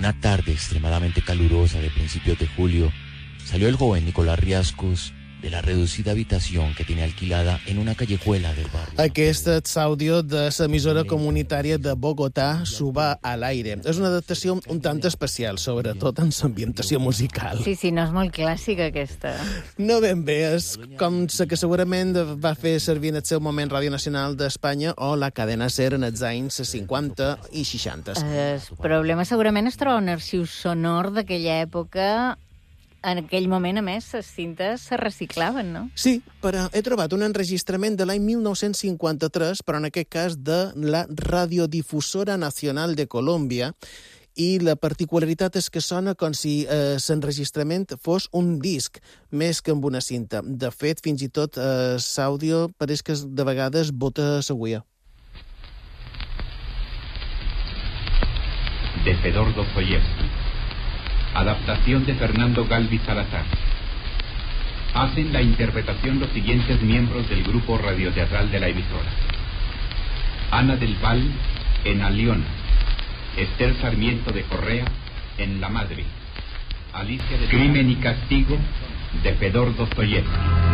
una tarde extremadamente calurosa de principios de julio, salió el joven Nicolás Riascos de la reducida habitación que tiene alquilada en una callejuela del barrio. Aquest és l'àudio de l'emissora comunitària de Bogotà, Suba al aire. És una adaptació un tant especial, sobretot en l'ambientació musical. Sí, no és molt clàssica, aquesta. No ben bé, és com la que segurament va fer servir en el seu moment Ràdio Nacional d'Espanya o la cadena SER en els anys 50 i 60. El problema segurament es troba en arxiu sonor d'aquella època. En aquell moment, a més, les cintes se reciclaven, no? Sí, però he trobat un enregistrament de l'any 1953, però en aquest cas de la Radiodifusora Nacional de Colòmbia, i la particularitat és que sona com si l'enregistrament fos un disc, més que amb una cinta. De fet, fins i tot l'àudio pareix que de vegades bota la guia. De Fedor Dostoyevsky. Adaptación de Fernando Galvis Salazar. Hacen la interpretación los siguientes miembros del grupo radioteatral de la emisora: Ana del Val en Aliona, Esther Sarmiento de Correa en La Madre, Alicia de Crimen y Castigo de Fedor Dostoyevsky.